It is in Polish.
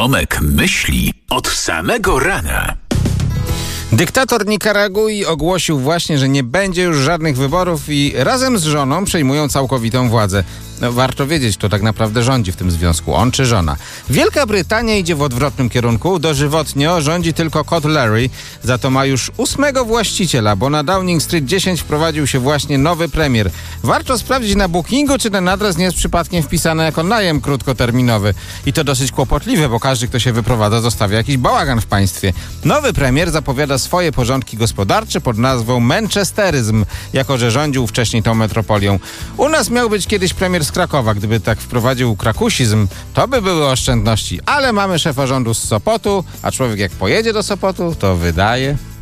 Tomek myśli od samego rana. Dyktator Nikaragui ogłosił właśnie, że nie będzie już żadnych wyborów i razem z żoną przejmują całkowitą władzę. Warto wiedzieć, kto tak naprawdę rządzi w tym związku, on czy żona. Wielka Brytania idzie w odwrotnym kierunku. Dożywotnio rządzi tylko kot Larry, za to ma już 8. właściciela, bo na Downing Street 10 wprowadził się właśnie nowy premier. Warto sprawdzić na Bookingu, czy ten adres nie jest przypadkiem wpisany jako najem krótkoterminowy. I to dosyć kłopotliwe, bo każdy, kto się wyprowadza, zostawia jakiś bałagan w państwie. Nowy premier zapowiada swoje porządki gospodarcze pod nazwą manchesteryzm, jako że rządził wcześniej tą metropolią. U nas miał być kiedyś premier z Krakowa. Gdyby tak wprowadził krakusizm, to by były oszczędności. Ale mamy szefa rządu z Sopotu, a człowiek jak pojedzie do Sopotu, to wydaje.